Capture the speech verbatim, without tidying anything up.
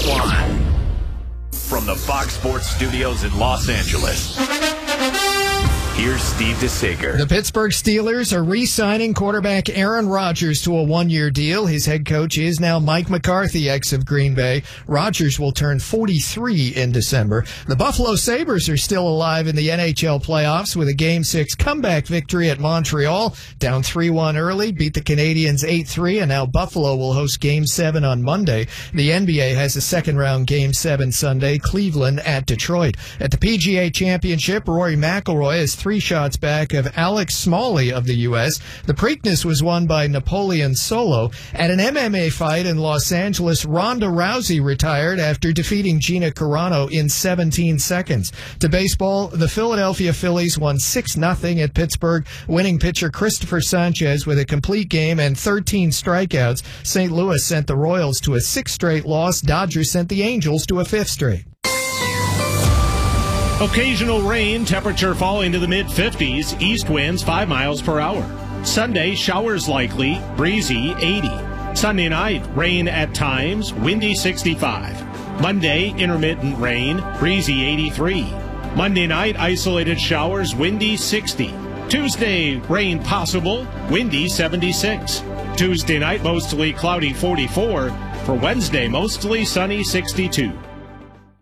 Swan. From the Fox Sports Studios in Los Angeles, here's Steve DeSager. The Pittsburgh Steelers are re-signing quarterback Aaron Rodgers to a one-year deal. His head coach is now Mike McCarthy, ex of Green Bay. Rodgers will turn forty-three in December. The Buffalo Sabres are still alive in the N H L playoffs with a Game six comeback victory at Montreal. Down three one early, beat the Canadiens eight three, and now Buffalo will host Game seven on Monday. The N B A has a second-round Game seven Sunday, Cleveland at Detroit. At the P G A Championship, Rory McIlroy is three shots back of Alex Smalley of the U S. The Preakness was won by Napoleon Solo. At an M M A fight in Los Angeles, Ronda Rousey retired after defeating Gina Carano in seventeen seconds. To baseball, the Philadelphia Phillies won six nothing at Pittsburgh, winning pitcher Christopher Sanchez with a complete game and thirteen strikeouts. Saint Louis sent the Royals to a sixth straight loss. Dodgers sent the Angels to a fifth straight. Occasional rain, temperature falling to the mid fifties, east winds five miles per hour. Sunday, showers likely, breezy eighty. Sunday night, rain at times, windy sixty-five. Monday, intermittent rain, breezy eighty-three. Monday night, isolated showers, windy sixty. Tuesday, rain possible, windy seventy-six. Tuesday night, mostly cloudy forty-four. For Wednesday, mostly sunny sixty-two.